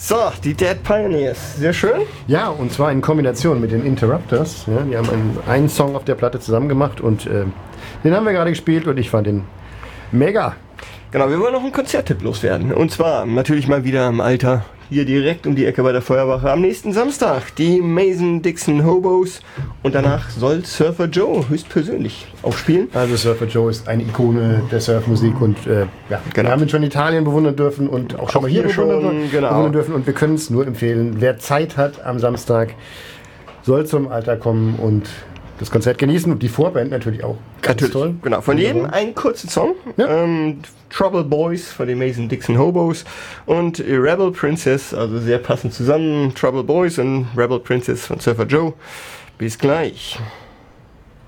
So, die Dead Pioneers. Sehr schön. Ja, und zwar in Kombination mit den Interrupters. Ja, die haben einen Song auf der Platte zusammen gemacht und den haben wir gerade gespielt und ich fand den mega. Genau, wir wollen noch einen Konzerttipp loswerden. Und zwar natürlich mal wieder im Alter, hier direkt um die Ecke bei der Feuerwache. Am nächsten Samstag die Mason-Dixon Hobos. Und danach soll Surfer Joe höchstpersönlich auch spielen. Also Surfer Joe ist eine Ikone der Surfmusik und wir haben ihn schon in Italien bewundern dürfen und auch schon mal hier bewundern dürfen. Und wir können es nur empfehlen, wer Zeit hat am Samstag, soll zum Alter kommen und das Konzert genießen und die Vorband natürlich auch. Ganz toll. Genau, von jedem einen kurzen Song. Ja. Trouble Boys von den Mason-Dixon Hobos und Rebel Princess, also sehr passend zusammen. Trouble Boys und Rebel Princess von Surfer Joe. Bis gleich.